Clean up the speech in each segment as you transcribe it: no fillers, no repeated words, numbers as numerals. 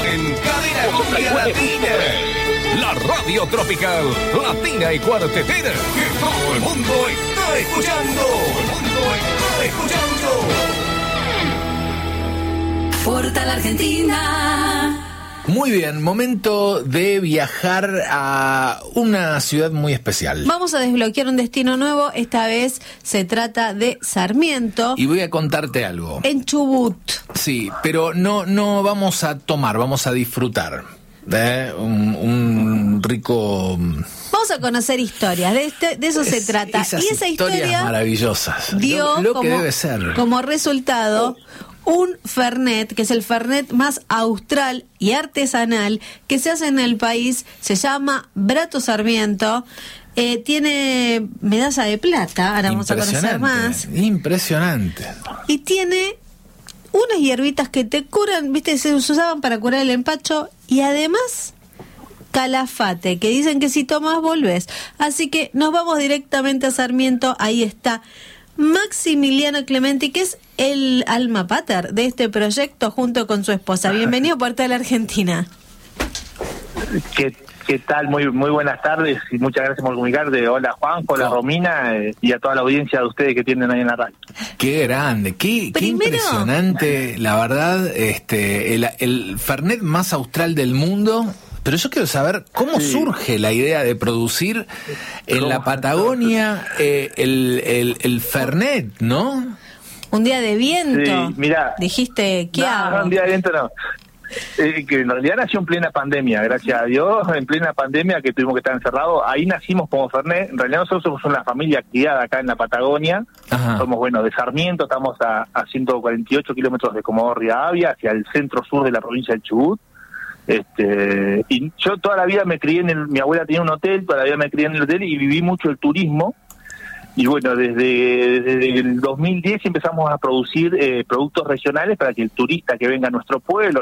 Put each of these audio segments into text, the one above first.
en Cadena Cumbia Latina. La radio tropical, latina y cuartetera, que todo el mundo está escuchando. Portal Argentina. Muy bien, momento de viajar a una ciudad muy especial. Vamos a desbloquear un destino nuevo, esta vez se trata de Sarmiento. Y voy a contarte algo. En Chubut. Sí, pero no vamos a tomar, vamos a disfrutar de un rico... Vamos a conocer historias, de eso se trata. Esas y esa historia maravillosas. Dio lo que debe ser. Como resultado un Fernet, que es el Fernet más austral y artesanal que se hace en el país, se llama Brato Sarmiento, tiene medalla de plata, ahora vamos a conocer más. Impresionante. Y tiene unas hierbitas que te curan, viste, se usaban para curar el empacho, y además Calafate, que dicen que si tomas volvés. Así que nos vamos directamente a Sarmiento, ahí está Maximiliano Clementi, que es el alma pater de este proyecto junto con su esposa. Bienvenido a Portal Argentina. ¿Qué tal? Muy buenas tardes y muchas gracias por comunicarte. Hola Juanjo, hola Romina y a toda la audiencia de ustedes que tienen ahí en la radio. Qué grande, qué impresionante, la verdad, el Fernet más austral del mundo. Pero yo quiero saber cómo surge la idea de producir en la Patagonia el Fernet, ¿no? Un día de viento. Sí, mirá. Dijiste, ¿qué hago? No, un día de viento no. Que en realidad nació en plena pandemia, gracias a Dios, en plena pandemia que tuvimos que estar encerrados. Ahí nacimos como Fernet. En realidad nosotros somos una familia criada acá en la Patagonia. Ajá. Somos, de Sarmiento, estamos a 148 kilómetros de Comodoro Rivadavia, hacia el centro-sur de la provincia de Chubut. Y yo toda la vida me crié mi abuela tenía un hotel, toda la vida me crié en el hotel y viví mucho el turismo. Y bueno, desde el 2010 empezamos a producir productos regionales para que el turista que venga a nuestro pueblo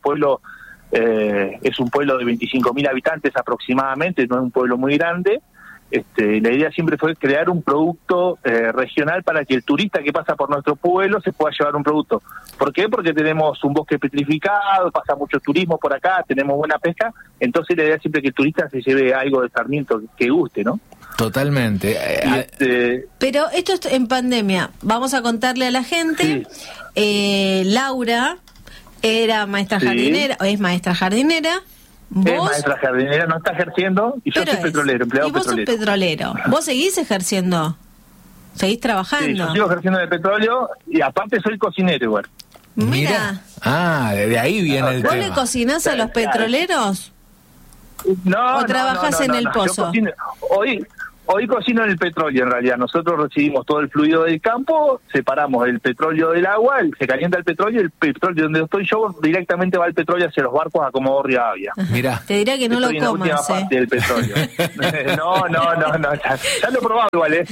es un pueblo de 25.000 habitantes aproximadamente, no es un pueblo muy grande. La idea siempre fue crear un producto regional para que el turista que pasa por nuestro pueblo se pueda llevar un producto. ¿Por qué? Porque tenemos un bosque petrificado, pasa mucho turismo por acá, tenemos buena pesca, entonces la idea siempre es que el turista se lleve algo de Sarmiento que guste, ¿no? Totalmente. Pero esto es en pandemia. Vamos a contarle a la gente. Sí. Laura era maestra jardinera, o es maestra jardinera. ¿Vos? Es maestra jardinera, no está ejerciendo, y yo soy petrolero, empleado petrolero. Y vos sos petrolero. ¿Vos seguís ejerciendo? ¿Seguís trabajando? Sí, yo sigo ejerciendo en el petróleo, y aparte soy cocinero igual. Mira. De ahí viene el tema. ¿Vos le cocinás a los petroleros? No, ¿O trabajás en el pozo? Hoy cocino en el petróleo, en realidad. Nosotros recibimos todo el fluido del campo, separamos el petróleo del agua, se calienta el petróleo donde estoy yo, directamente va el petróleo hacia los barcos a Comodoro Rivadavia. Mira. Te diría que no lo comas, la última parte del petróleo. No, ya lo he probado igual,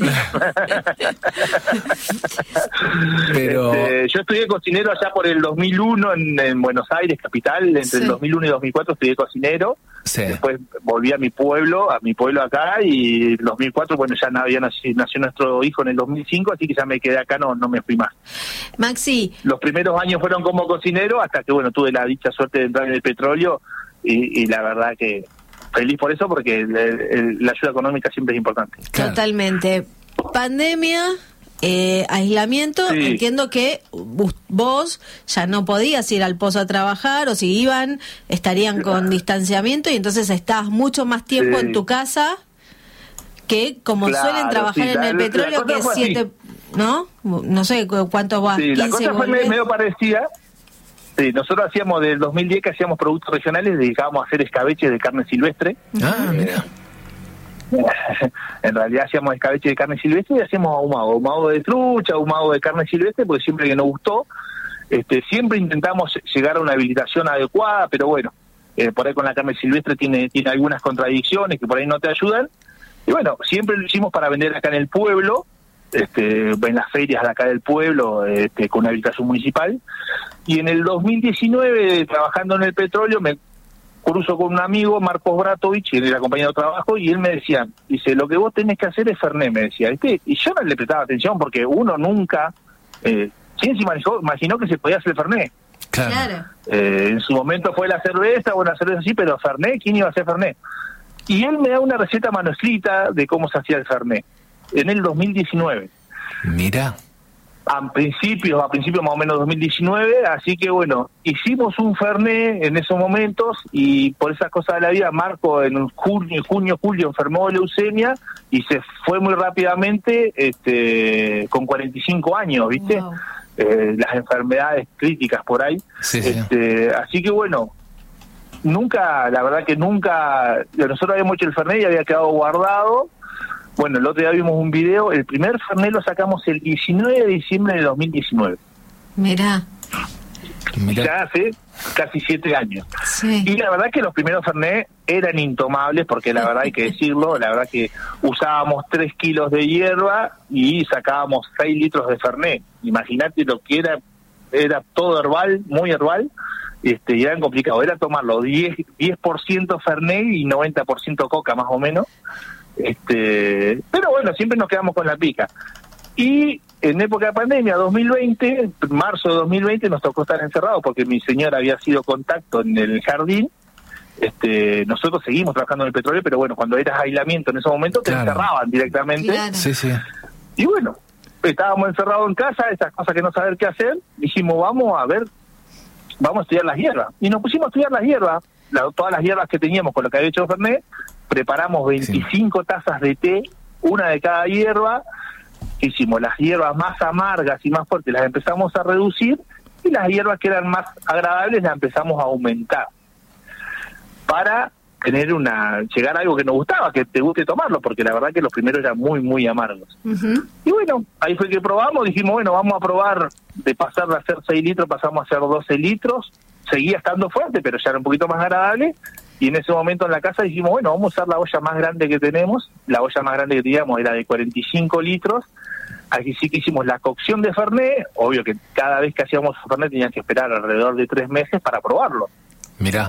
Pero... yo estudié cocinero allá por el 2001 en Buenos Aires, capital, entre el 2001 y 2004 estudié cocinero. Sí. Después volví a mi pueblo acá, y en 2004, ya nació nuestro hijo en el 2005, así que ya me quedé acá, no me fui más. Maxi. Los primeros años fueron como cocinero, hasta que tuve la dicha suerte de entrar en el petróleo, y la verdad que feliz por eso, porque la ayuda económica siempre es importante. Claro. Totalmente. Pandemia... aislamiento, sí. Entiendo que vos ya no podías ir al pozo a trabajar, o si iban estarían con distanciamiento, y entonces estás mucho más tiempo en tu casa que como suelen trabajar en el petróleo, que es 7, ¿no? No sé cuántos vas. Sí, la cosa fue medio parecida. Sí, nosotros hacíamos del 2010 que hacíamos productos regionales, dedicábamos a hacer escabeches de carne silvestre. Mira. En realidad hacíamos escabeche de carne silvestre y hacíamos ahumado de trucha, ahumado de carne silvestre, porque siempre que nos gustó, siempre intentamos llegar a una habilitación adecuada, pero por ahí con la carne silvestre tiene algunas contradicciones que por ahí no te ayudan, y siempre lo hicimos para vender acá en el pueblo, en las ferias de acá del pueblo, con una habilitación municipal, y en el 2019, trabajando en el petróleo, me cruzo con un amigo, Marcos Bratovich, que era compañero de trabajo, y él me decía, lo que vos tenés que hacer es Fernet, me decía, ¿viste? Y yo no le prestaba atención porque uno nunca, ¿quién se imaginó que se podía hacer Fernet? Claro. En su momento fue la cerveza sí, pero Fernet, ¿quién iba a hacer Fernet? Y él me da una receta manuscrita de cómo se hacía el Fernet, en el 2019. Mira. A principios más o menos 2019, así que bueno, hicimos un Fernet en esos momentos y por esas cosas de la vida Marco en junio, julio enfermó de leucemia y se fue muy rápidamente con 45 años, ¿viste? Wow. Las enfermedades críticas por ahí. Sí. Así que bueno, la verdad que nunca, nosotros habíamos hecho el Fernet y había quedado guardado. Bueno, el otro día vimos un video, el primer Fernet lo sacamos el 19 de diciembre de 2019. Mirá. Ya hace casi 7 años. Sí. Y la verdad que los primeros Fernet eran intomables, porque la verdad hay que decirlo, la verdad que usábamos 3 kilos de hierba y sacábamos 6 litros de Fernet. Imagínate lo que era todo herbal, muy herbal, y era complicado, era tomarlo 10% Fernet y 90% coca más o menos. Pero bueno, siempre nos quedamos con la pica. Y en época de pandemia, 2020, marzo de 2020, nos tocó estar encerrados porque mi señora había sido contacto en el jardín. Nosotros seguimos trabajando en el petróleo, pero bueno, cuando eras aislamiento en ese momento te encerraban directamente. Claro. Sí. Y bueno, estábamos encerrados en casa, esas cosas que no saber qué hacer, dijimos, vamos a estudiar las hierbas. Y nos pusimos a estudiar las hierbas, todas las hierbas que teníamos con lo que había hecho Fernet. Preparamos 25 tazas de té, una de cada hierba. Hicimos las hierbas más amargas y más fuertes, las empezamos a reducir, y las hierbas que eran más agradables las empezamos a aumentar para tener llegar a algo que nos gustaba, que te guste tomarlo, porque la verdad que los primeros eran muy, muy amargos. Uh-huh. Y bueno, ahí fue que probamos, dijimos, bueno, vamos a probar de pasar de hacer 6 litros, pasamos a hacer 12 litros, seguía estando fuerte, pero ya era un poquito más agradable. Y en ese momento en la casa dijimos, bueno, vamos a usar la olla más grande que tenemos. La olla más grande que teníamos era de 45 litros. Así sí que hicimos la cocción de Fernet. Obvio que cada vez que hacíamos Fernet tenían que esperar alrededor de 3 meses para probarlo. Mirá.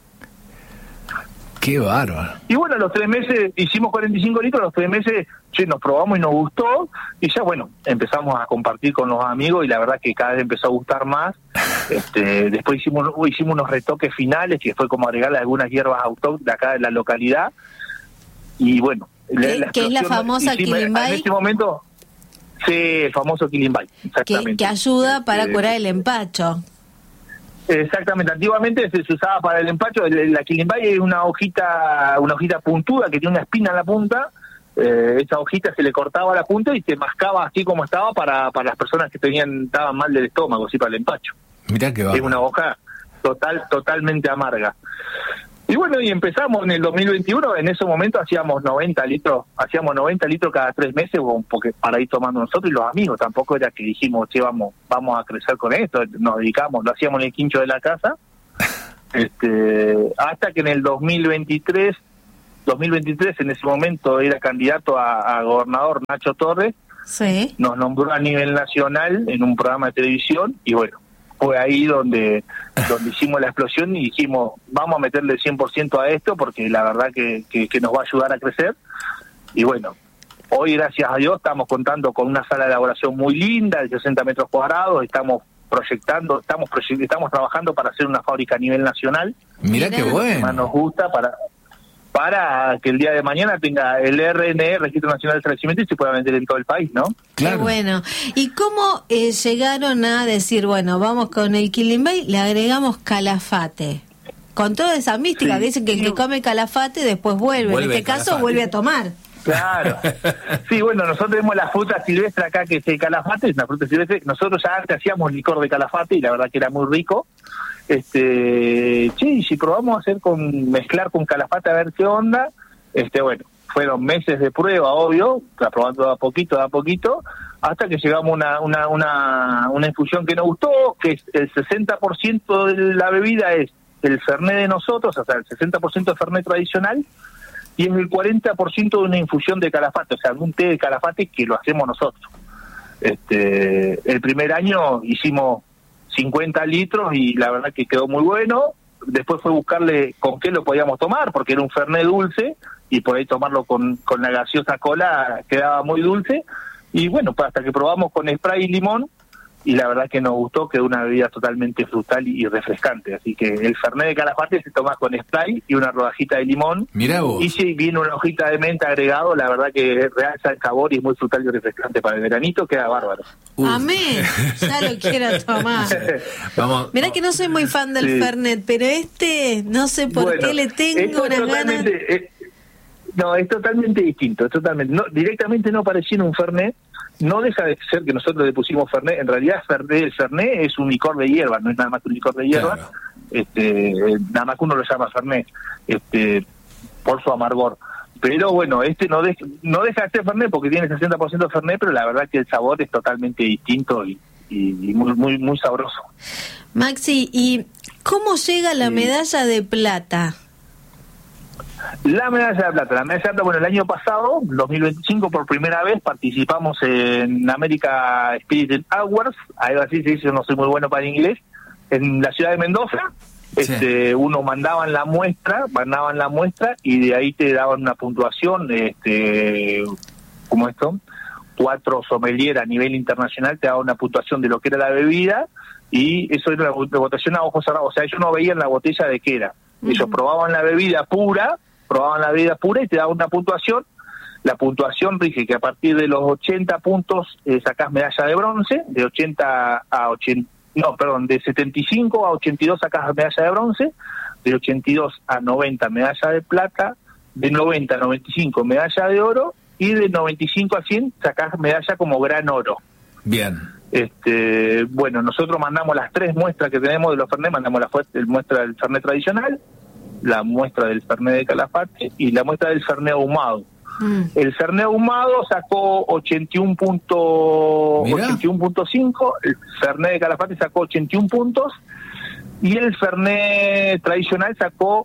Qué bárbaro. Y bueno, los 3 meses, hicimos 45 litros, los 3 meses nos probamos y nos gustó. Y ya bueno, empezamos a compartir con los amigos y la verdad que cada vez empezó a gustar más. Después hicimos unos retoques finales, que fue como agregarle algunas hierbas autóctonas de acá de la localidad. Y bueno, ¿Qué es la famosa Quilimbay? En este momento, sí, el famoso Quilimbay, exactamente. Que ayuda para curar el empacho. Exactamente, antiguamente se usaba para el empacho. La Quilimbay es una hojita puntuda que tiene una espina en la punta. Esa hojita se le cortaba la punta y se mascaba así como estaba para las personas que estaban mal del estómago, así para el empacho. Mirá que va. Es una hoja totalmente amarga. Y bueno, y empezamos en el 2021, en ese momento hacíamos 90 litros cada 3 meses, porque para ir tomando nosotros y los amigos. Tampoco era que dijimos, che, vamos a crecer con esto, nos dedicamos, lo hacíamos en el quincho de la casa, hasta que en el 2023, en ese momento era candidato a gobernador Nacho Torres. Sí. Nos nombró a nivel nacional en un programa de televisión y bueno, fue ahí donde hicimos la explosión y dijimos, vamos a meterle 100% a esto porque la verdad que nos va a ayudar a crecer. Y bueno, hoy gracias a Dios estamos contando con una sala de elaboración muy linda de 60 metros cuadrados, estamos trabajando para hacer una fábrica a nivel nacional. Mirá qué bueno. Más nos gusta para que el día de mañana tenga el RNE, Registro Nacional de Establecimientos, y se pueda vender en todo el país, ¿no? Claro. Qué bueno. ¿Y cómo llegaron a decir, bueno, vamos con el Quilimbay, le agregamos Calafate? Con toda esa mística que dicen que el que come Calafate después vuelve. En este caso vuelve a tomar. Claro. Sí, bueno, nosotros tenemos la fruta silvestre acá, que es el Calafate, es una fruta silvestre. Nosotros ya antes hacíamos licor de Calafate y la verdad que era muy rico. Si probamos a mezclar con Calafate a ver qué onda, bueno, fueron meses de prueba, obvio, probando de a poquito, hasta que llegamos a una infusión que nos gustó, que es el 60% de la bebida es el Fernet de nosotros, o sea, el 60% de Fernet tradicional, y es el 40% de una infusión de Calafate, o sea, un té de Calafate que lo hacemos nosotros. El primer año hicimos 50 litros y la verdad que quedó muy bueno. Después fue buscarle con qué lo podíamos tomar, porque era un Fernet dulce y por ahí tomarlo con la gaseosa cola quedaba muy dulce. Y bueno, pues hasta que probamos con spray y limón, y la verdad que nos gustó, que es una bebida totalmente frutal y refrescante. Así que el Fernet de Calafate se toma con Sprite y una rodajita de limón. Mirá vos. Y si viene una hojita de menta agregado, la verdad que realza el sabor y es muy frutal y refrescante para el veranito, queda bárbaro. Amén, ya lo quiero tomar. Vamos. Mirá que no soy muy fan del Fernet, pero no sé por qué le tengo unas ganas. No, es totalmente distinto, directamente no pareciera un Fernet, no deja de ser que nosotros le pusimos Fernet, en realidad el Fernet es un licor de hierba, no es nada más que un licor de hierba, claro. Nada más que uno lo llama Fernet, por su amargor. Pero bueno, no deja de ser Fernet porque tiene 60% Fernet, pero la verdad que el sabor es totalmente distinto y muy, muy, muy sabroso. Maxi, ¿y cómo llega la medalla de plata? La medalla de plata, bueno, el año pasado, 2025, por primera vez participamos en America Spirit Awards, algo así se dice, yo no soy muy bueno para el inglés, en la ciudad de Mendoza. Sí. Uno mandaban la muestra y de ahí te daban una puntuación, como esto, 4 sommelier a nivel internacional te daban una puntuación de lo que era la bebida, y eso era una votación a ojos cerrados, o sea, ellos no veían la botella de qué era, ellos probaban la bebida pura y te daban una puntuación. La puntuación rige que a partir de los 80 puntos sacás medalla de bronce, de 75 a 82 sacás medalla de bronce, de 82 a 90 medalla de plata, de 90 a 95 medalla de oro, y de 95 a 100 sacás medalla como gran oro. Bien. Bueno, nosotros mandamos las 3 muestras que tenemos de los Fernet, mandamos la muestra del Fernet tradicional, la muestra del Fernet de Calafate y la muestra del Fernet ahumado. El Fernet ahumado sacó 81.5, el Fernet de Calafate sacó 81 puntos y el Fernet tradicional sacó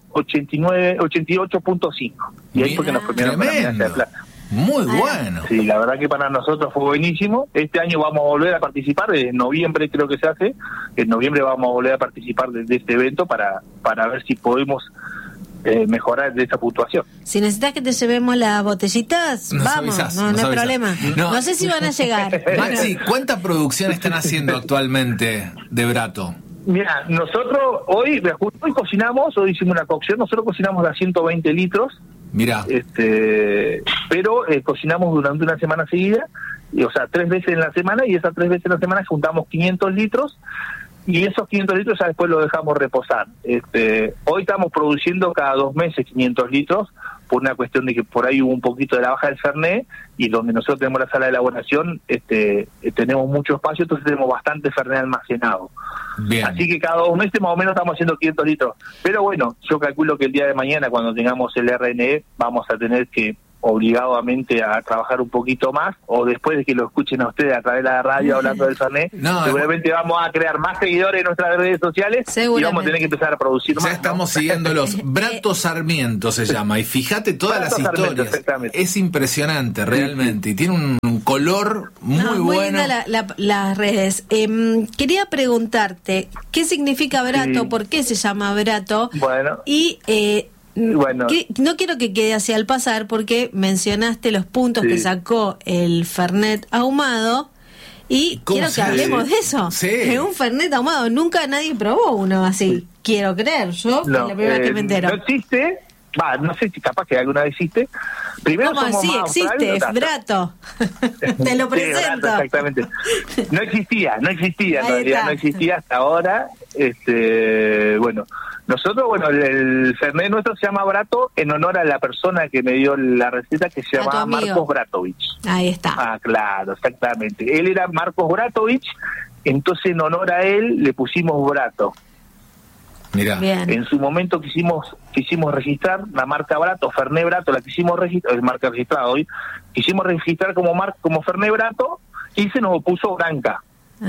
88.5. Y ahí fue que nos premiaron con la medalla de plata. Muy bueno. Sí, la verdad que para nosotros fue buenísimo. Este año vamos a volver a participar, en noviembre creo que se hace, en noviembre vamos a volver a participar de este evento para ver si podemos mejorar de esa puntuación. Si necesitas que te llevemos las botellitas, vamos, no hay problema. No sé si van a llegar. Maxi, ¿cuánta producción están haciendo actualmente de Brato? Mira, nosotros hoy cocinamos, hoy hicimos una cocción, nosotros cocinamos a 120 litros. Mirá. Pero cocinamos durante una semana seguida, o sea, 3 veces en la semana, y esas 3 veces en la semana juntamos 500 litros, y esos 500 litros ya después los dejamos reposar. Hoy estamos produciendo cada 2 meses 500 litros, por una cuestión de que por ahí hubo un poquito de la baja del Fernet, y donde nosotros tenemos la sala de elaboración, tenemos mucho espacio, entonces tenemos bastante Fernet almacenado. Bien. Así que cada 2 meses más o menos estamos haciendo 500 litros. Pero bueno, yo calculo que el día de mañana, cuando tengamos el RNE, vamos a tener que obligadamente a trabajar un poquito más, o después de que lo escuchen a ustedes a través de la radio hablando del Fernet, seguramente vamos a crear más seguidores en nuestras redes sociales y vamos a tener que empezar a producir más. Ya estamos siguiéndolos. Brato Sarmiento se llama, y fíjate todas las historias. Es impresionante realmente, y tiene un color muy bueno. Las redes. Quería preguntarte, ¿qué significa Brato? Sí. ¿Por qué se llama Brato? Bueno. Y no quiero que quede así al pasar, porque mencionaste los puntos que sacó el Fernet ahumado, y quiero que hablemos de eso. De un Fernet ahumado. Nunca nadie probó uno así, quiero creer. Yo es la primera que me entero. No existe, no sé si capaz que alguna vez existe. Primero ¿cómo así? Existe, es Brato. Te lo presento. Brato, exactamente. No existía en realidad, no existía hasta ahora. Bueno, nosotros, el Fernet nuestro se llama Brato en honor a la persona que me dio la receta, que se llama Marcos Bratovich. Ahí está. Ah, claro, exactamente. Él era Marcos Bratovich, entonces en honor a él le pusimos Brato. Mirá. En su momento quisimos registrar la marca Brato, Fernet Brato, la quisimos registrar, es marca registrada hoy, quisimos registrar como Fernet Brato, y se nos puso Branca.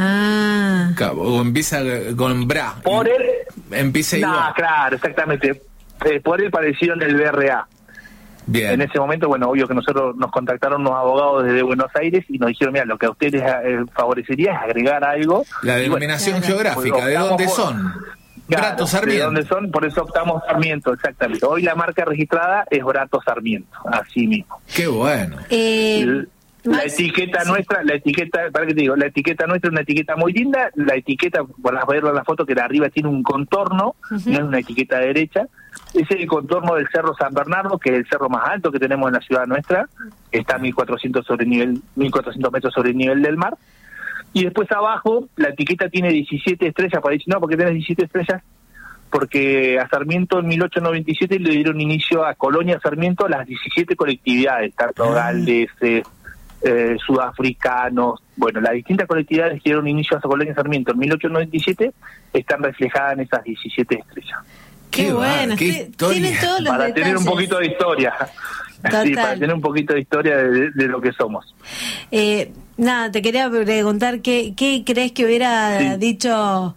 O empieza con Bra. Por él. Empieza igual. Claro, exactamente. Por él pareció en el BRA. Bien. En ese momento, obvio que nosotros nos contactaron unos abogados desde Buenos Aires y nos dijeron, mira, lo que a ustedes favorecería es agregar algo. La denominación geográfica, ¿de dónde son? Brato Sarmiento. ¿De dónde son? Por eso optamos Sarmiento, exactamente. Hoy la marca registrada es Brato Sarmiento, así mismo. Qué bueno. La etiqueta nuestra, para que te digo, la etiqueta nuestra es una etiqueta muy linda. La etiqueta, por verlo en la foto, que de arriba tiene un contorno, no es una etiqueta derecha. Ese es el contorno del Cerro San Bernardo, que es el cerro más alto que tenemos en la ciudad nuestra. Está a 1.400 metros sobre el nivel del mar. Y después abajo, la etiqueta tiene 17 estrellas. Para decir, no, ¿por qué tenés 17 estrellas? Porque a Sarmiento en 1897 le dieron inicio a Colonia Sarmiento las 17 colectividades, tanto galdeses, sudafricanos, bueno, las distintas colectividades que dieron inicio a Colonia Sarmiento en 1897 están reflejadas en esas 17 estrellas. Qué bueno, tienen todos los para detalles. Tener un poquito de historia. Sí, para tener un poquito de historia de lo que somos. Nada, te quería preguntar qué crees que hubiera dicho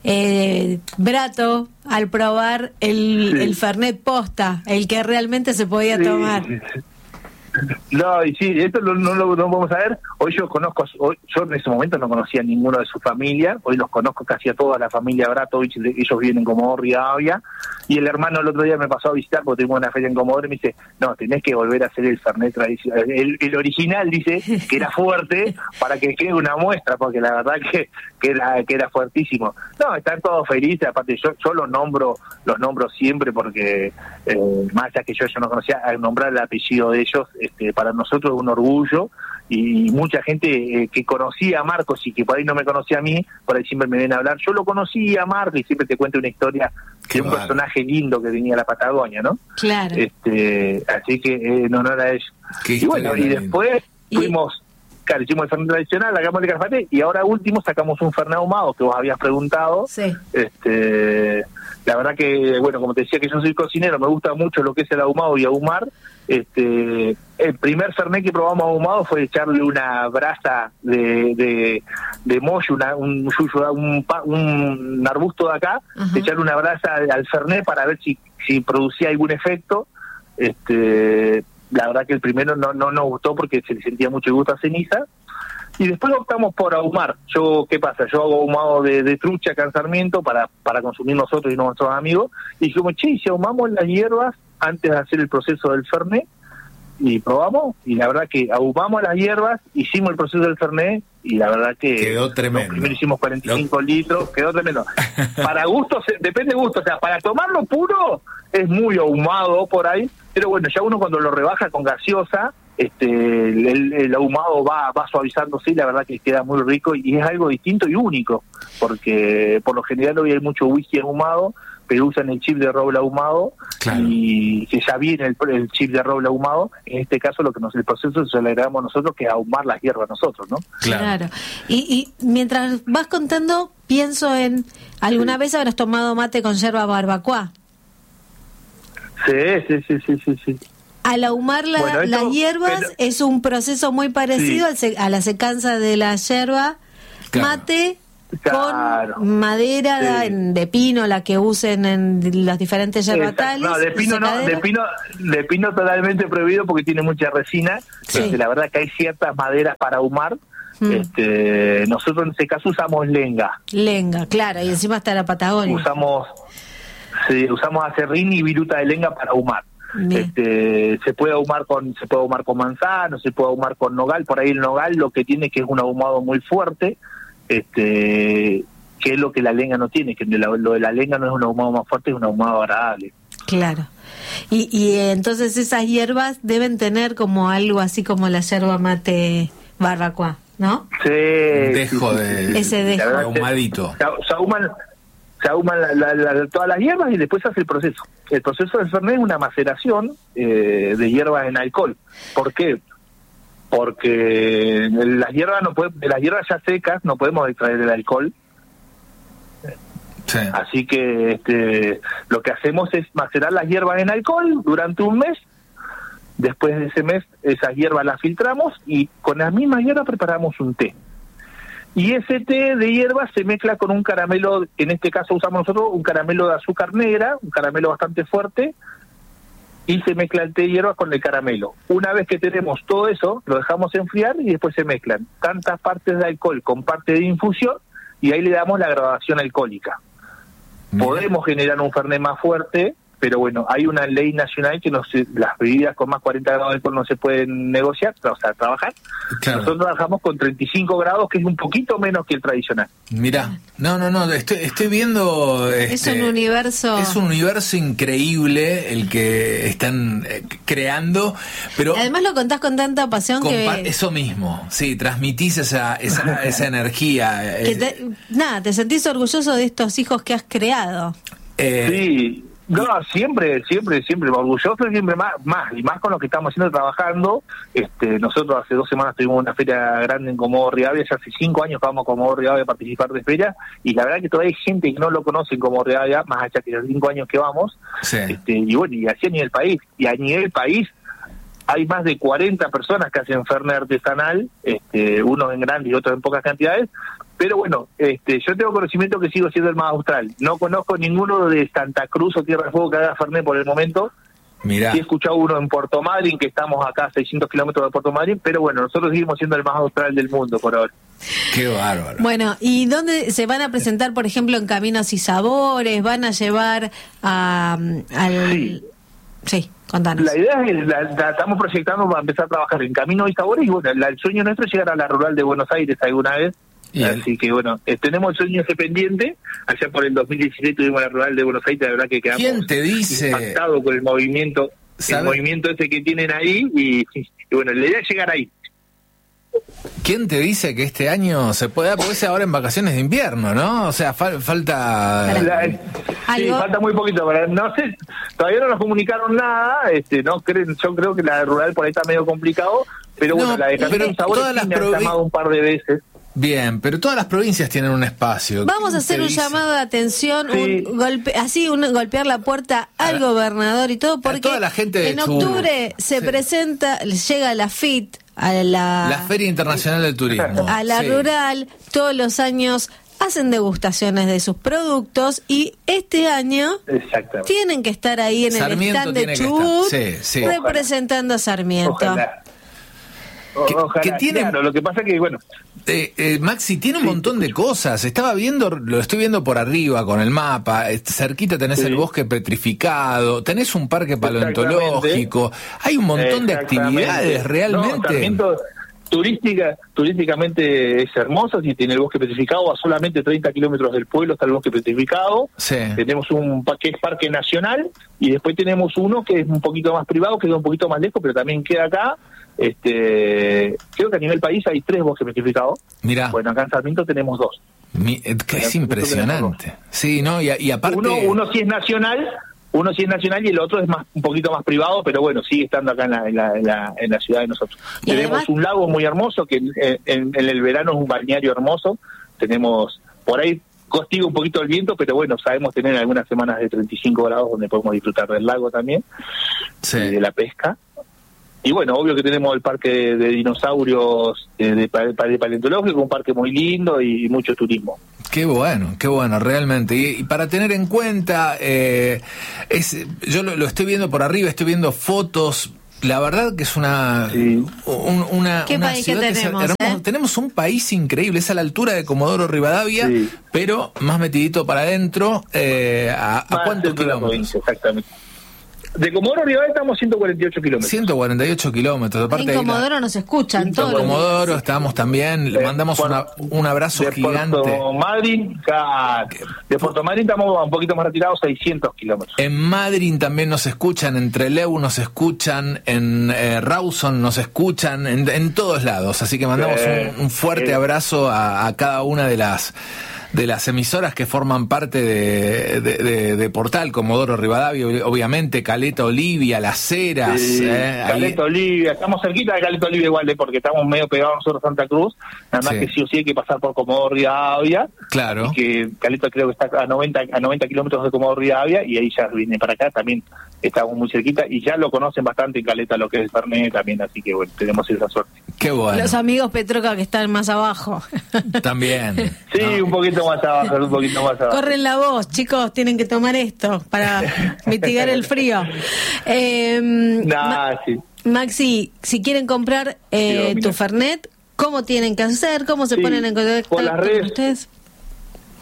Brato al probar el Fernet posta, el que realmente se podía tomar. No, y sí, esto no lo vamos a ver. Hoy yo en ese momento no conocía a ninguno de su familia, hoy los conozco casi a toda la familia Bratovich, ellos vienen en Comodoro Rivadavia, y el hermano el otro día me pasó a visitar porque tuvimos una feria en Comodoro y me dice, no, tenés que volver a hacer el Fernet tradicional, el original, dice, que era fuerte, para que quede una muestra, porque la verdad que era fuertísimo. No, están todos felices, aparte yo los nombro siempre porque más allá que yo no conocía, al nombrar el apellido de ellos, para nosotros es un orgullo, y mucha gente que conocía a Marcos y que por ahí no me conocía a mí, por ahí siempre me vienen a hablar. Yo lo conocí a Marcos y siempre te cuento una historia de un personaje lindo que venía a la Patagonia, ¿no? Claro. Así que en honor a ellos. Y bueno, y después fuimos, claro, hicimos el Fernet tradicional, la gama de Calafate, y ahora último sacamos un Fernet ahumado que vos habías preguntado. Sí. La verdad que, bueno, como te decía que yo soy cocinero, me gusta mucho lo que es el ahumado y ahumar. El primer Fernet que probamos ahumado fue echarle una brasa de moyo, un arbusto de acá, echarle una brasa al Fernet para ver si producía algún efecto. La verdad que el primero no nos gustó porque se le sentía mucho gusto a ceniza. Y después optamos por ahumar. ¿Qué pasa? Yo hago ahumado de trucha acá en Sarmiento para consumir nosotros y nuestros amigos. Y dijimos, si ahumamos las hierbas antes de hacer el proceso del Fernet, y probamos, y la verdad que ahumamos las hierbas, hicimos el proceso del Fernet, y la verdad que quedó tremendo. Primero hicimos 45 litros, quedó tremendo. Para gustos, depende de gusto, o sea, para tomarlo puro es muy ahumado por ahí, pero bueno, ya uno cuando lo rebaja con gaseosa, el ahumado va suavizándose, y la verdad que queda muy rico, y es algo distinto y único, porque por lo general hoy hay mucho whisky ahumado, pero usan el chip de roble ahumado, claro, y que ya viene el chip de roble ahumado. En este caso el proceso se lo agregamos nosotros, que es ahumar las hierbas nosotros, ¿no? Claro. Y mientras vas contando, pienso en, ¿alguna vez habrás tomado mate con yerba barbacoa? Sí. Al ahumar las hierbas es un proceso muy parecido a la secanza de la yerba, claro, mate con madera de pino, la que usen en las diferentes yerbacales. No, de pino totalmente prohibido porque tiene mucha resina. Sí. La verdad que hay ciertas maderas para ahumar. Nosotros en este caso usamos lenga. Lenga, claro, y encima está la Patagonia. Usamos acerrín y viruta de lenga para ahumar. Se puede ahumar con manzano, se puede ahumar con nogal. Por ahí el nogal lo que tiene que es un ahumado muy fuerte, que es lo que la lenga no tiene, que lo de la lenga no es un ahumado más fuerte, es un ahumado agradable. Claro. Y entonces esas hierbas deben tener como algo así como la yerba mate barbacoa, ¿no? Sí. Ese dejo ahumadito. Se ahuman todas las hierbas y después se hace el proceso. El proceso del Fernet es una maceración de hierbas en alcohol. ¿Por qué? Porque las hierbas ya secas no podemos extraer el alcohol. Sí. Así que lo que hacemos es macerar las hierbas en alcohol durante un mes. Después de ese mes esas hierbas las filtramos y con las mismas hierbas preparamos un té. Y ese té de hierbas se mezcla con un caramelo, en este caso usamos nosotros un caramelo de azúcar negra, un caramelo bastante fuerte, y se mezcla el té de hierbas con el caramelo. Una vez que tenemos todo eso, lo dejamos enfriar y después se mezclan tantas partes de alcohol con parte de infusión, y ahí le damos la graduación alcohólica. Podemos generar un Fernet más fuerte, pero bueno, hay una ley nacional que las bebidas con más 40 grados de alcohol no se pueden negociar, o sea, trabajar. Claro. Nosotros trabajamos con 35 grados, que es un poquito menos que el tradicional. Mirá, no, estoy viendo... es un universo... Es un universo increíble el que están creando, pero... Además lo contás con tanta pasión que... Eso mismo, sí, transmitís esa energía. Te sentís orgulloso de estos hijos que has creado. Sí, no, siempre orgulloso, siempre más con lo que estamos haciendo, trabajando. Nosotros hace 2 semanas tuvimos una feria grande en Comodoro Rivadavia, ya hace 5 años que vamos a Comodoro Rivadavia a participar de feria, y la verdad que todavía hay gente que no lo conoce en Comodoro Rivadavia, más allá que los 5 años que vamos. Sí. Y bueno, y así a nivel país, hay más de 40 personas que hacen Fernet artesanal, unos en grandes y otros en pocas cantidades. Pero bueno, yo tengo conocimiento que sigo siendo el más austral. No conozco ninguno de Santa Cruz o Tierra del Fuego que haga Fernet por el momento. Mirá. Sí he escuchado uno en Puerto Madryn, que estamos acá a 600 kilómetros de Puerto Madryn, pero bueno, nosotros seguimos siendo el más austral del mundo por ahora. Qué bárbaro. Bueno, ¿y dónde se van a presentar, por ejemplo, en Caminos y Sabores? ¿Van a llevar al...? Sí, contanos. La idea es, la estamos proyectando para empezar a trabajar en Caminos y Sabores, y bueno, el sueño nuestro es llegar a la rural de Buenos Aires alguna vez. Así que bueno, tenemos el sueño ese pendiente. Allá por el 2016 tuvimos la rural de Buenos Aires, la verdad que quedamos impactados con el movimiento, ese que tienen ahí, y bueno, la idea es llegar ahí. ¿Quién te dice que este año se puede dar? Porque es ahora en vacaciones de invierno, ¿no? O sea, falta... Sí, falta muy poquito. No sé, todavía no nos comunicaron nada. Yo creo que la rural por ahí está medio complicado, pero bueno, la de Caminos Sabores sí me han llamado un par de veces. Bien, pero todas las provincias tienen un espacio. Vamos a hacer un llamado de atención, sí. Golpear la puerta al gobernador y todo, porque toda la gente en octubre se presenta, llega la FIT, a la Feria Internacional del Turismo, a la rural, todos los años hacen degustaciones de sus productos, y este año tienen que estar ahí en Sarmiento, el stand de Chubut, representando a Sarmiento. Ojalá, claro, lo que pasa que, bueno... Maxi, tiene un montón de cosas. Lo estoy viendo por arriba con el mapa. Cerquita tenés el bosque petrificado, tenés un parque paleontológico. Hay un montón de actividades realmente. No, turísticamente es hermoso. Si tiene el bosque petrificado, a solamente 30 kilómetros del pueblo está el bosque petrificado. Sí. Tenemos un que es parque nacional, y después tenemos uno que es un poquito más privado, que queda un poquito más lejos, pero también queda acá. Creo que a nivel país hay 3 bosques petrificados. Mirá. Bueno, acá en Sarmiento tenemos 2. Es impresionante. Sí, ¿no? Y aparte... Uno sí es nacional, y el otro es un poquito más privado, pero bueno, sigue estando acá en la ciudad de nosotros. Tenemos además un lago muy hermoso, que en el verano es un balneario hermoso. Tenemos, por ahí castiga un poquito el viento, pero bueno, sabemos tener algunas semanas de 35 grados donde podemos disfrutar del lago también, de la pesca. Y bueno, obvio que tenemos el parque de dinosaurios de paleontológico, un parque muy lindo y mucho turismo. Qué bueno, realmente. Y para tener en cuenta, yo lo estoy viendo por arriba, estoy viendo fotos. La verdad que es una país ciudad que tenemos, Tenemos un país increíble, es a la altura de Comodoro Rivadavia, pero más metidito para adentro. ¿A cuántos kilómetros? Exactamente. De Comodoro Rivadavia estamos 148 kilómetros. 148 kilómetros. En Comodoro nos escuchan todos. En Comodoro estamos también, le mandamos un abrazo gigante. De Puerto Madryn estamos un poquito más retirados, 600 kilómetros. En Madryn también nos escuchan, en Trelew nos escuchan, en Rawson nos escuchan, en todos lados. Así que mandamos un fuerte abrazo a cada una de las emisoras que forman parte de Portal, Comodoro Rivadavia, obviamente, Caleta Olivia, Las Heras. Caleta Olivia, estamos cerquita de Caleta Olivia igual, porque estamos medio pegados nosotros a Santa Cruz, nada más que sí o sí hay que pasar por Comodoro Rivadavia. Claro. Y que Caleta creo que está a 90 kilómetros de Comodoro Rivadavia, y ahí ya viene para acá, también estamos muy cerquita, y ya lo conocen bastante en Caleta lo que es el Fernet también, así que bueno, tenemos esa suerte. Qué bueno. Los amigos Petroca que están más abajo. También. Sí, un poquito más abajo. Corren la voz, chicos, tienen que tomar esto para mitigar el frío. Maxi, si quieren comprar tu Fernet, ¿cómo tienen que hacer? ¿Cómo se ponen en contacto con las redes, con ustedes?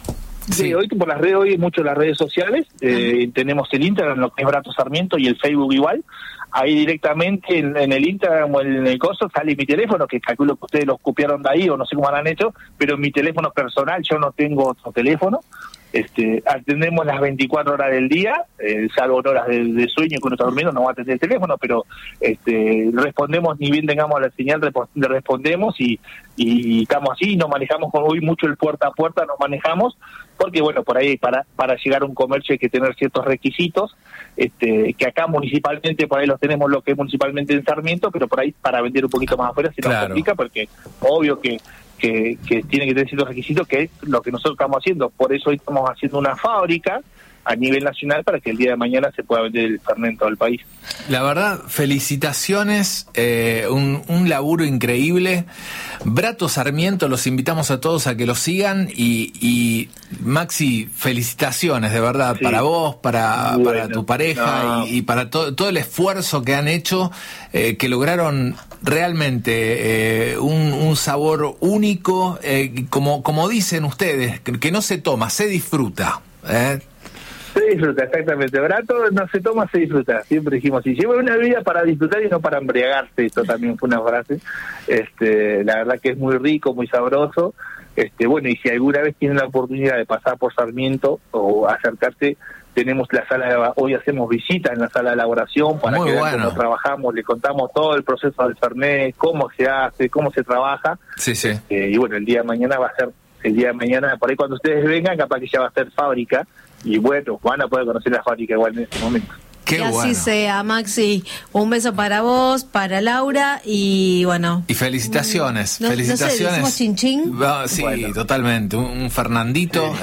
Sí, hoy por las redes, hoy mucho las redes sociales, tenemos el Instagram, lo que es Brato Sarmiento, y el Facebook igual. Ahí directamente en el Instagram o en el coso sale mi teléfono, que calculo que ustedes lo copiaron de ahí o no sé cómo lo han hecho, pero mi teléfono personal, yo no tengo otro teléfono. Atendemos las 24 horas del día, salvo horas de sueño que uno está durmiendo, no va a atender el teléfono, pero respondemos, ni bien tengamos la señal, respondemos y estamos así, nos manejamos hoy mucho el puerta a puerta, nos manejamos, porque bueno, por ahí para llegar a un comercio hay que tener ciertos requisitos, que acá municipalmente, por ahí los tenemos lo que es municipalmente en Sarmiento, pero por ahí para vender un poquito más afuera se nos complica, porque obvio que tiene que tener ciertos requisitos, que es lo que nosotros estamos haciendo. Por eso hoy estamos haciendo una fábrica a nivel nacional para que el día de mañana se pueda vender el Fernet en todo el país. La verdad, felicitaciones, un laburo increíble. Brato Sarmiento, los invitamos a todos a que lo sigan y Maxi, felicitaciones de verdad, sí, para vos, para tu pareja y para todo el esfuerzo que han hecho, que lograron realmente un sabor único, como dicen ustedes, que no se toma, se disfruta. Se disfruta, exactamente. Brato no se toma, se disfruta. Siempre dijimos así. Lleva una vida para disfrutar y no para embriagarse. Esto también fue una frase. La verdad que es muy rico, muy sabroso. Bueno, y si alguna vez tienen la oportunidad de pasar por Sarmiento o acercarse, tenemos la sala hoy hacemos visitas en la sala de elaboración para muy que vean cómo trabajamos, le contamos todo el proceso del Fernet, cómo se hace, cómo se trabaja. Sí, sí. Y bueno, el día de mañana va a ser, por ahí cuando ustedes vengan, capaz que ya va a ser fábrica. Y bueno, van a poder conocer la fábrica igual en este momento. Que así sea, Maxi. Un beso para vos, para Laura y bueno. Y felicitaciones. Felicitaciones. No sé, ¿decimos chin? Sí, bueno, totalmente. Un Fernandito.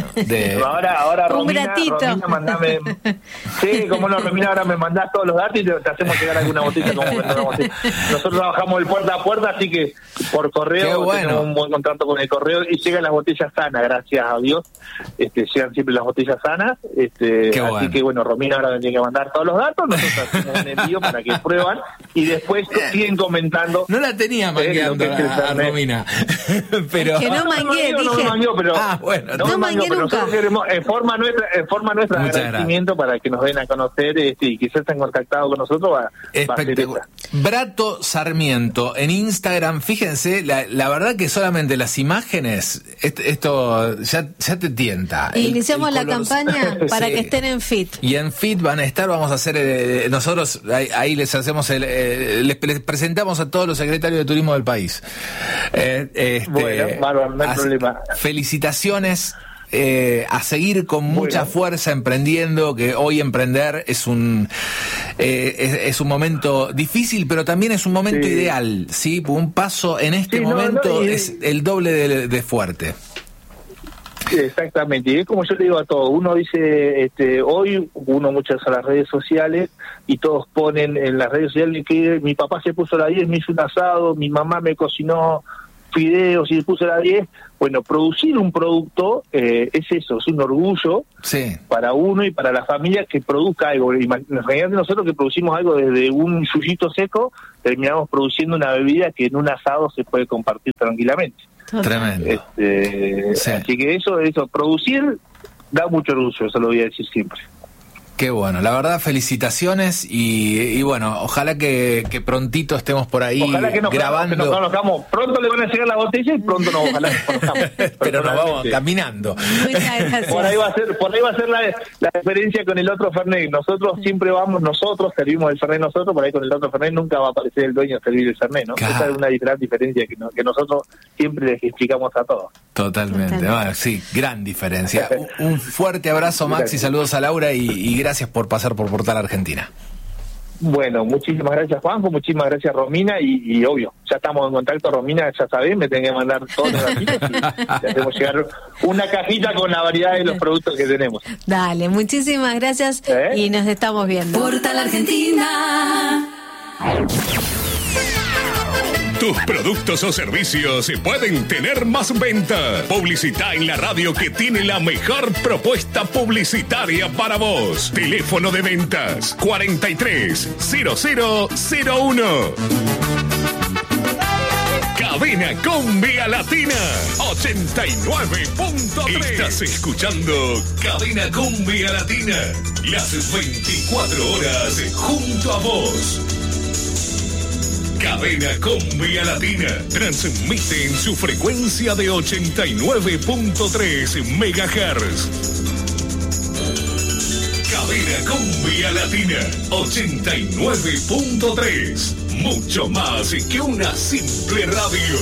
Ahora un Romina, Romina, mandame. Sí, como no, Romina, ahora me mandás todos los datos y te hacemos llegar alguna botella. Nosotros trabajamos de puerta a puerta, así que por correo tenemos un buen contrato con el correo y llegan las botellas sanas, gracias a Dios. Llegan siempre las botellas sanas. Así que bueno, Romina ahora me tiene que mandar todos los datos, nosotros hacemos un envío para que prueban y después siguen comentando. No la tenía mangueando a Romina, pero es que no mangué, bueno, no mangué nunca. Nosotros queremos, en forma nuestra agradecimiento para que nos den a conocer y quizás estén contactados con nosotros. Va a ser esta. Brato Sarmiento en Instagram, fíjense, la verdad que solamente las imágenes, esto ya te tienta. Iniciamos la campaña para que estén en FIT. Y en FIT van a estar, vamos a hacer, nosotros ahí les hacemos, les presentamos a todos los secretarios de turismo del país. Bueno, bárbaro, no hay problema. Felicitaciones. A seguir con mucha fuerza emprendiendo, que hoy emprender es un momento difícil, pero también es un momento ideal, ¿sí? Un paso en este momento es el doble de fuerte. Exactamente, y es como yo le digo a todos, uno dice, hoy uno muchas a las redes sociales y todos ponen en las redes sociales que mi papá se puso la 10, me hizo un asado, mi mamá me cocinó fideos y se puso la 10. Bueno, producir un producto es eso, es un orgullo para uno y para la familia que produzca algo. Imagínate nosotros que producimos algo desde un yuyito seco, terminamos produciendo una bebida que en un asado se puede compartir tranquilamente. Tremendo. Así que eso, producir da mucho orgullo, eso lo voy a decir siempre. Qué bueno, la verdad, felicitaciones y bueno, ojalá que prontito estemos por ahí grabando. Que nos conozcamos. Pronto le van a llegar la botella y pronto ojalá nos conozcamos. Pero nos vamos caminando. Muchas gracias. Por ahí va a ser la diferencia con el otro Fernet. Nosotros siempre nosotros servimos el Fernet nosotros, por ahí con el otro Fernet nunca va a aparecer el dueño a servir el Fernet, ¿no? Claro. Esa es una gran diferencia que nosotros siempre les explicamos a todos. Totalmente. Bueno, sí, gran diferencia. Un fuerte abrazo, Maxi, saludos a Laura y gracias por pasar por Portal Argentina. Bueno, muchísimas gracias, Juanjo, muchísimas gracias, Romina, y obvio, ya estamos en contacto, Romina, ya sabés, me tenés que mandar todos los ratitos y le hacemos llegar una cajita con la variedad de los productos que tenemos. Dale, muchísimas gracias y nos estamos viendo. Portal Argentina. Tus productos o servicios pueden tener más venta. Publicita en la radio que tiene la mejor propuesta publicitaria para vos. Teléfono de ventas 430001. Cadena Cumbia Latina 89.3. Estás escuchando Cadena Cumbia Latina, las 24 horas junto a vos. Cadena Cumbia Latina transmite en su frecuencia de 89.3 MHz. Cadena Cumbia Latina 89.3. Mucho más que una simple radio.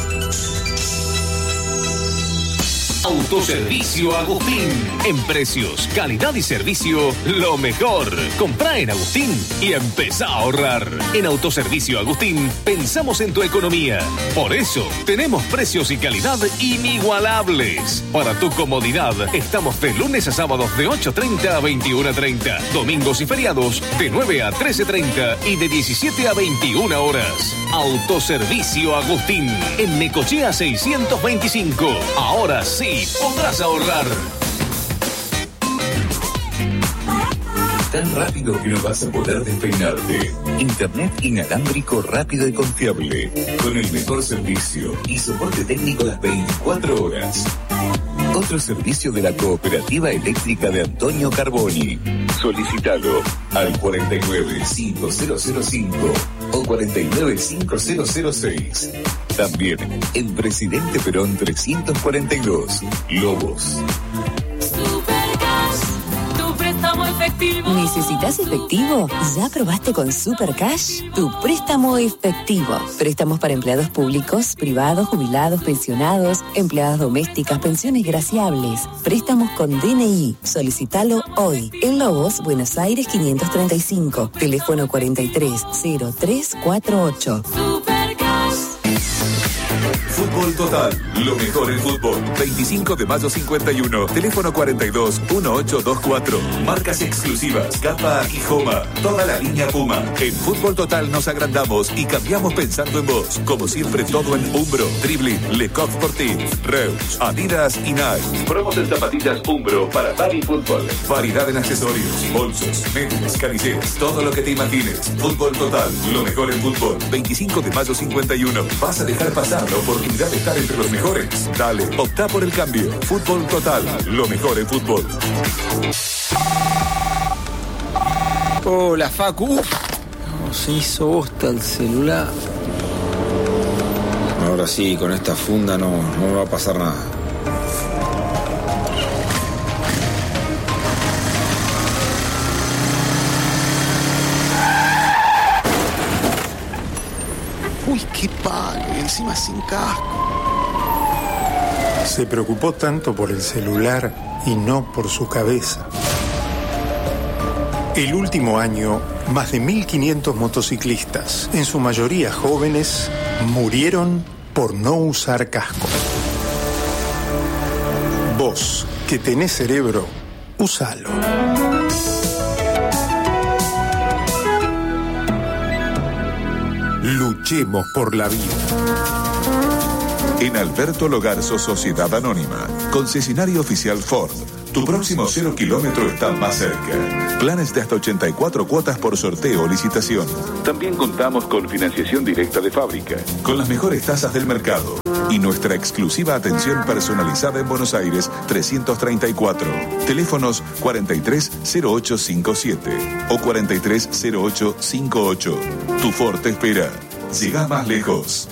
Autoservicio Agustín. En precios, calidad y servicio, lo mejor. Comprá en Agustín y empezá a ahorrar. En Autoservicio Agustín pensamos en tu economía. Por eso tenemos precios y calidad inigualables. Para tu comodidad, estamos de lunes a sábados de 8:30 a 21:30. Domingos y feriados de 9 a 13:30 y de 17 a 21 horas. Autoservicio Agustín. En Necochea 625. Ahora sí podrás ahorrar. Tan rápido que no vas a poder despeinarte. Internet inalámbrico rápido y confiable. Con el mejor servicio y soporte técnico las 24 horas. Otro servicio de la Cooperativa Eléctrica de Antonio Carboni. Solicítalo al 495005 o 495006. También en Presidente Perón 342, Lobos. ¿Necesitas efectivo? ¿Ya probaste con Supercash? Tu préstamo efectivo. Préstamos para empleados públicos, privados, jubilados, pensionados, empleadas domésticas, pensiones graciables. Préstamos con DNI. Solicítalo hoy. En Lobos, Buenos Aires 535. Teléfono 430348. Fútbol Total, lo mejor en fútbol. 25 de mayo 51, teléfono 42-1824. Marcas exclusivas, Capa Aquijoma, toda la línea Puma. En Fútbol Total nos agrandamos y cambiamos pensando en vos. Como siempre, todo en Umbro, Dribbling, Lecoq Sportif, Reus, Adidas y Nike. Promos en zapatillas Umbro para tal y fútbol. Variedad en accesorios, bolsos, medias, camisetas, todo lo que te imagines. Fútbol Total, lo mejor en fútbol. 25 de mayo 51. Vas a dejar pasar la oportunidad de estar entre los mejores. Dale, optá por el cambio. Fútbol Total, lo mejor en fútbol. Hola, Facu. Se hizo bosta el celular. Ahora sí, con esta funda no me va a pasar nada. Uy, qué palo, y encima sin casco. Se preocupó tanto por el celular y no por su cabeza. El último año, más de 1.500 motociclistas, en su mayoría jóvenes, murieron por no usar casco. Vos, que tenés cerebro, úsalo. Luchemos por la vida. En Alberto Logarzo Sociedad Anónima, concesionario oficial Ford. Tu próximo 0 kilómetro está más cerca. Planes de hasta 84 cuotas por sorteo o licitación. También contamos con financiación directa de fábrica, con las mejores tasas del mercado. Y nuestra exclusiva atención personalizada en Buenos Aires 334. Teléfonos 430857 o 430858. Tu Ford te espera. Llegás más lejos.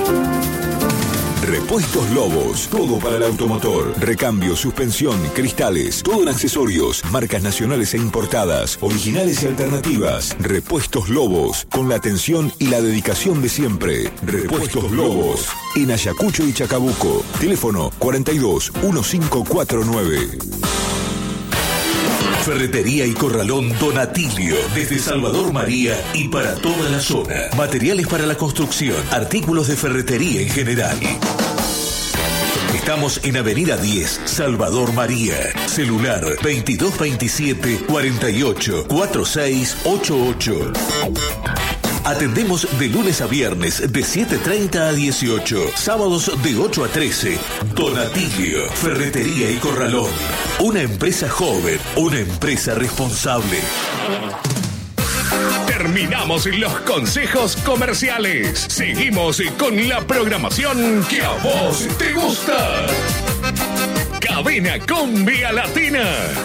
Repuestos Lobos, todo para el automotor. Recambio, suspensión, cristales, todo en accesorios, marcas nacionales e importadas, originales y alternativas. Repuestos Lobos, con la atención y la dedicación de siempre. Repuestos Lobos, en Ayacucho y Chacabuco. Teléfono 42-1549. Ferretería y Corralón Donatilio, desde Salvador María y para toda la zona. Materiales para la construcción, artículos de ferretería en general. Estamos en Avenida 10, Salvador María. Celular 2227-484688. Atendemos de lunes a viernes de 7:30 a 18, sábados de 8 a 13. Donatilio, Ferretería y Corralón. Una empresa joven, una empresa responsable. Terminamos los consejos comerciales. Seguimos con la programación que a vos te gusta. Cadena Cumbia Latina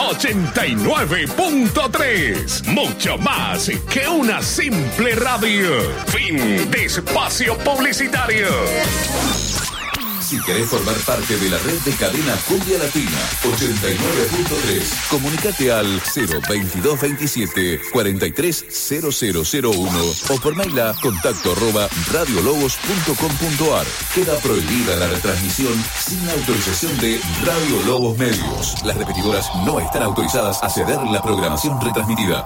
89.3. Mucho más que una simple radio. Fin de espacio publicitario. Si querés formar parte de la red de Cadena Cumbia Latina 89.3, comunicate al 02227 430001 o por mail a contacto@radiolobos.com.ar. Queda prohibida la retransmisión sin autorización de Radio Lobos Medios. Las repetidoras no están autorizadas a ceder la programación retransmitida.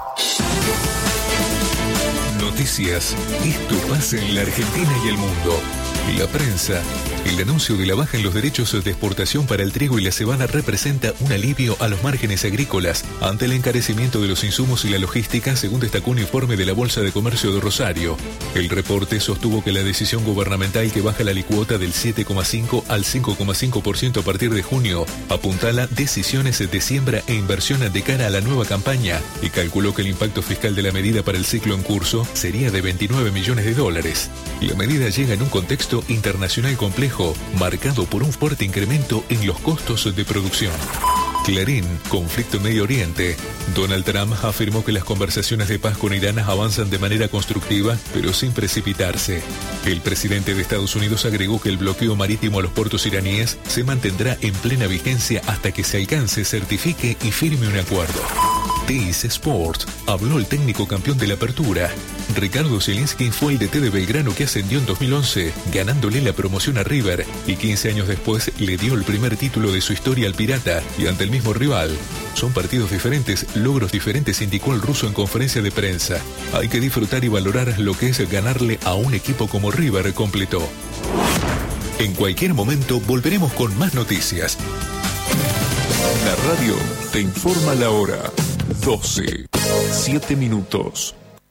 Noticias. Esto pasa en la Argentina y el mundo. La prensa. El anuncio de la baja en los derechos de exportación para el trigo y la cebada representa un alivio a los márgenes agrícolas ante el encarecimiento de los insumos y la logística, según destacó un informe de la Bolsa de Comercio de Rosario. El reporte sostuvo que la decisión gubernamental que baja la alicuota del 7,5 al 5,5% a partir de junio apuntala decisiones de siembra e inversión de cara a la nueva campaña y calculó que el impacto fiscal de la medida para el ciclo en curso sería de $29 millones. La medida llega en un contexto internacional complejo, marcado por un fuerte incremento en los costos de producción. Clarín, conflicto en Medio Oriente. Donald Trump afirmó que las conversaciones de paz con Irán avanzan de manera constructiva, pero sin precipitarse. El presidente de Estados Unidos agregó que el bloqueo marítimo a los puertos iraníes se mantendrá en plena vigencia hasta que se alcance, certifique y firme un acuerdo. Teis Sport, habló el técnico campeón de la Apertura. Ricardo Zielinski fue el DT de Belgrano que ascendió en 2011, ganándole la promoción a River, y 15 años después le dio el primer título de su historia al Pirata y ante el mismo rival. Son partidos diferentes, logros diferentes, indicó el ruso en conferencia de prensa. Hay que disfrutar y valorar lo que es ganarle a un equipo como River, completó. En cualquier momento volveremos con más noticias. La radio te informa la hora. 12, 7 minutos.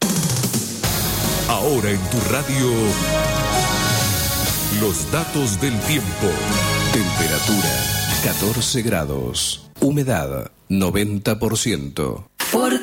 Ahora en tu radio, los datos del tiempo. Temperatura 14 grados. Humedad 90%.